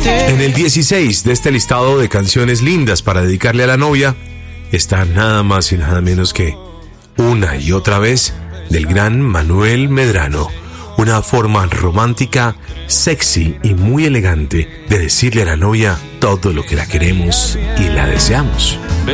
En el 16 de este listado de canciones lindas para dedicarle a la novia está nada más y nada menos que Una y otra vez del gran Manuel Medrano. Una forma romántica, sexy y muy elegante de decirle a la novia todo lo que la queremos y la deseamos.